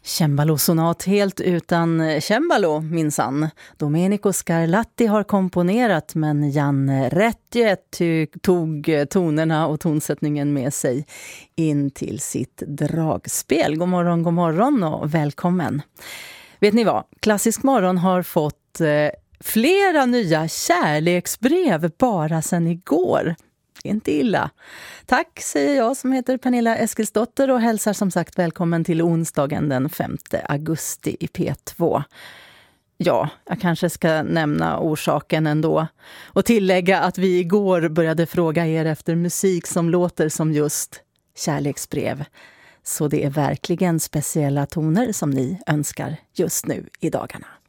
Cembalo-sonat helt utan cembalo, minsann. Domenico Scarlatti har komponerat, men Jan Rättje tog tonerna och tonsättningen med sig in till sitt dragspel. God morgon och välkommen. Vet ni vad? Klassisk morgon har fått flera nya kärleksbrev bara sedan igår. Inte illa. Tack säger jag som heter Pernilla Eskilsdotter och hälsar som sagt välkommen till onsdagen den 5 augusti i P2. Ja, jag kanske ska nämna orsaken ändå och tillägga att vi igår började fråga er efter musik som låter som just kärleksbrev. Så det är verkligen speciella toner som ni önskar just nu i dagarna.